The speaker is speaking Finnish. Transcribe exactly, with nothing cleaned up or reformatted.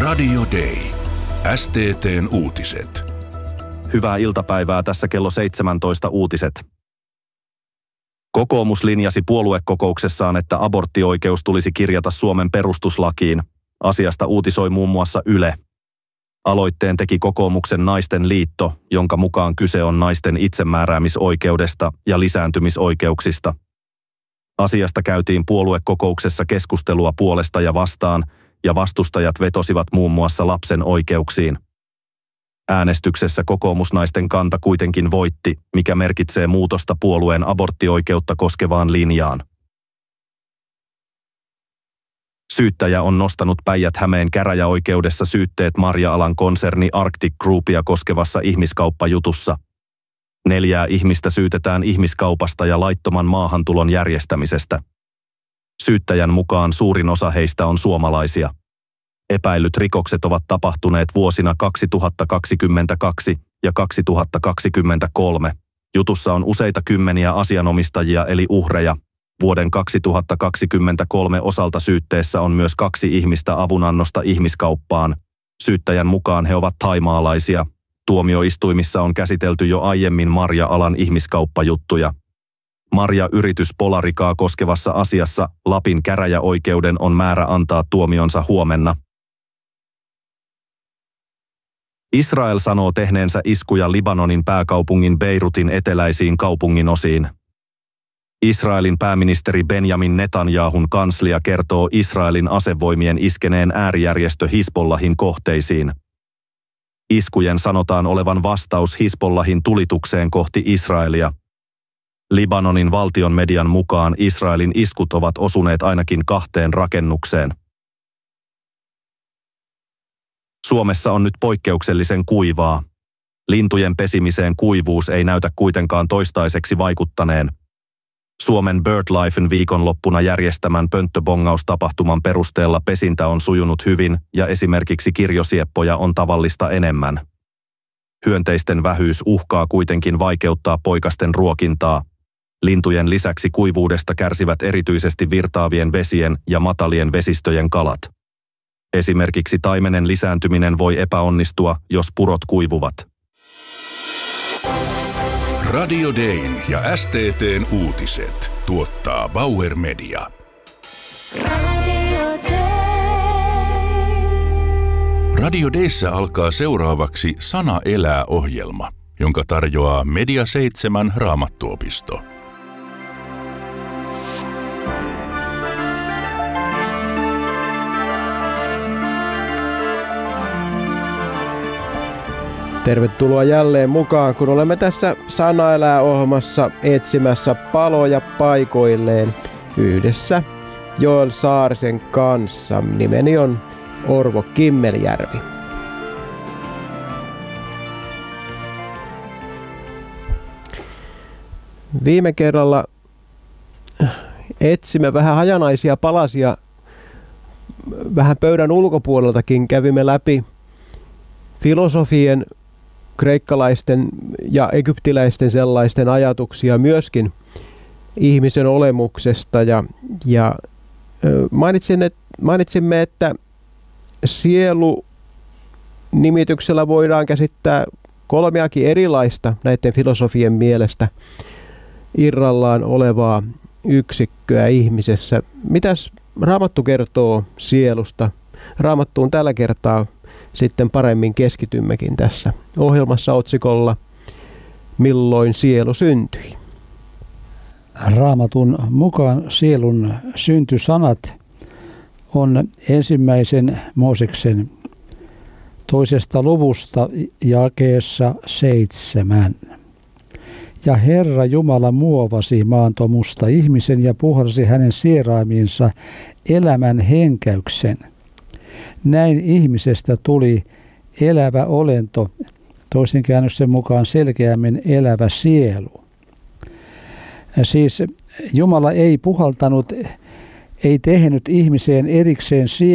Radio Day. S T T:n uutiset. Hyvää iltapäivää, tässä kello seitsemäntoista uutiset. Kokoomus linjasi puoluekokouksessaan, että aborttioikeus tulisi kirjata Suomen perustuslakiin. Asiasta uutisoi muun muassa Yle. Aloitteen teki kokoomuksen Naisten liitto, jonka mukaan kyse on naisten itsemääräämisoikeudesta ja lisääntymisoikeuksista. Asiasta käytiin puoluekokouksessa keskustelua puolesta ja vastaan, ja vastustajat vetosivat muun muassa lapsen oikeuksiin. Äänestyksessä kokoomusnaisten kanta kuitenkin voitti, mikä merkitsee muutosta puolueen aborttioikeutta koskevaan linjaan. Syyttäjä on nostanut Päijät-Hämeen käräjäoikeudessa syytteet marja-alan konserni Arctic Groupia koskevassa ihmiskauppajutussa. Neljää ihmistä syytetään ihmiskaupasta ja laittoman maahantulon järjestämisestä. Syyttäjän mukaan suurin osa heistä on suomalaisia. Epäillyt rikokset ovat tapahtuneet vuosina kaksituhattakaksikymmentäkaksi ja kaksituhattakaksikymmentäkolme. Jutussa on useita kymmeniä asianomistajia eli uhreja. Vuoden kaksituhattakaksikymmentäkolme osalta syytteessä on myös kaksi ihmistä avunannosta ihmiskauppaan. Syyttäjän mukaan he ovat thaimaalaisia. Tuomioistuimissa on käsitelty jo aiemmin marja-alan ihmiskauppajuttuja. Marja-yritys Polarikaa koskevassa asiassa Lapin käräjäoikeuden on määrä antaa tuomionsa huomenna. Israel sanoo tehneensä iskuja Libanonin pääkaupungin Beirutin eteläisiin kaupunginosiin. Israelin pääministeri Benjamin Netanyahun kanslia kertoo Israelin asevoimien iskeneen äärijärjestö Hizbollahin kohteisiin. Iskujen sanotaan olevan vastaus Hizbollahin tulitukseen kohti Israelia. Libanonin valtion median mukaan Israelin iskut ovat osuneet ainakin kahteen rakennukseen. Suomessa on nyt poikkeuksellisen kuivaa. Lintujen pesimiseen kuivuus ei näytä kuitenkaan toistaiseksi vaikuttaneen. Suomen BirdLifen viikonloppuna järjestämän pönttöbongaustapahtuman perusteella pesintä on sujunut hyvin ja esimerkiksi kirjosieppoja on tavallista enemmän. Hyönteisten vähyys uhkaa kuitenkin vaikeuttaa poikasten ruokintaa. Lintujen lisäksi kuivuudesta kärsivät erityisesti virtaavien vesien ja matalien vesistöjen kalat. Esimerkiksi taimenen lisääntyminen voi epäonnistua, jos purot kuivuvat. Radio Dayn ja S T T:n uutiset tuottaa Bauer Media. Radio Day. Radio Dayssä alkaa seuraavaksi Sana elää -ohjelma, jonka tarjoaa Media seitsemän Raamattuopisto. Tervetuloa jälleen mukaan, kun olemme tässä Sana elää -ohjelmassa etsimässä paloja paikoilleen yhdessä Joel Saarisen kanssa. Nimeni on Orvo Kimmeljärvi. Viime kerralla etsimme vähän hajanaisia palasia vähän pöydän ulkopuoleltakin. Kävimme läpi filosofien, kreikkalaisten ja egyptiläisten sellaisten ajatuksia myöskin ihmisen olemuksesta. Ja, ja mainitsin, et, mainitsimme, että sielu nimityksellä voidaan käsittää kolmeakin erilaista näiden filosofien mielestä irrallaan olevaa yksikköä ihmisessä. Mitäs Raamattu kertoo sielusta? Raamattuun tällä kertaa sitten paremmin keskitymmekin tässä ohjelmassa otsikolla Milloin sielu syntyi? Raamatun mukaan sielun syntysanat on ensimmäisen Mooseksen toisesta luvusta jakeessa seitsemän. Ja Herra Jumala muovasi maantomusta ihmisen ja puhalsi hänen sieraimiinsa elämän henkäyksen. Näin ihmisestä tuli elävä olento, toisen käännöksen mukaan selkeämmin elävä sielu. Siis Jumala ei puhaltanut, ei tehnyt ihmiseen erikseen sielu.